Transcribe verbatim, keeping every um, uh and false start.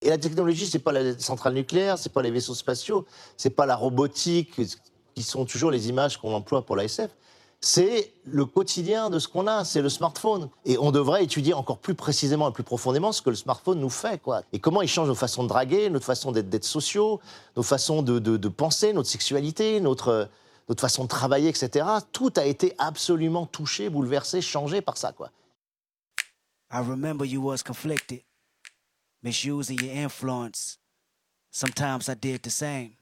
la technologie, c'est pas la centrale nucléaire, c'est pas les vaisseaux spatiaux, c'est pas la robotique, qui sont toujours les images qu'on emploie pour l'A S F. C'est le quotidien de ce qu'on a, c'est le smartphone. Et on devrait étudier encore plus précisément et plus profondément ce que le smartphone nous fait, quoi. Et comment il change nos façons de draguer, notre façon d'être, d'être sociaux, nos façons de, de, de penser, notre sexualité, notre, notre façon de travailler, et cetera. Tout a été absolument touché, bouleversé, changé par ça, quoi. I remember you was conflicted, misusing your influence. Sometimes I did the same.